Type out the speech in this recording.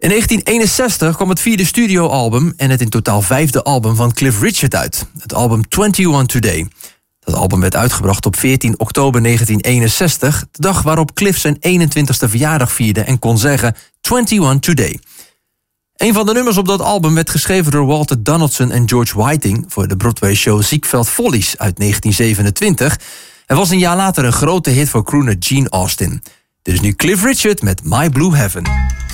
In 1961 kwam het 4e studioalbum en het in totaal 5e album van Cliff Richard uit. Het album 21 Today. Dat album werd uitgebracht op 14 oktober 1961, de dag waarop Cliff zijn 21ste verjaardag vierde en kon zeggen 21 Today. Een van de nummers op dat album werd geschreven door Walter Donaldson en George Whiting voor de Broadway-show Ziegfeld Follies uit 1927 en was een jaar later een grote hit voor crooner Gene Austin. Dit is nu Cliff Richard met My Blue Heaven.